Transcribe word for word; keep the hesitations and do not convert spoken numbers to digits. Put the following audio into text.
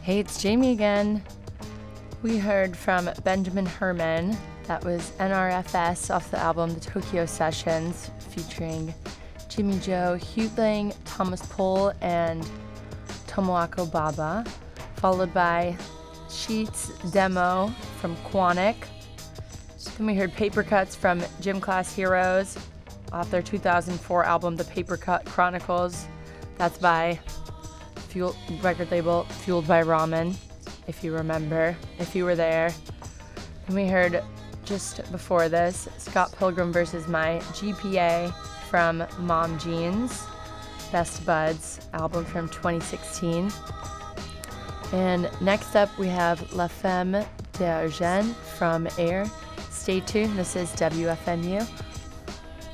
Hey, it's Jamie again. We heard from Benjamin Herman. That was N R F S off the album The Tokyo Sessions, featuring Jimmy Joe, Hugh Thomas Pohl, and Tomoako Baba, followed by Sheets Demo from Quonic. Then we heard Paper Cuts from Gym Class Heroes off their two thousand four album The Paper Cut Chronicles. That's by Fuel record label Fueled by Ramen, if you remember, if you were there. And we heard just before this Scott Pilgrim versus My G P A from Mom Jeans, Best Buds album from twenty sixteen. And next up we have La Femme d'Argent from Air. Stay tuned, this is W F M U.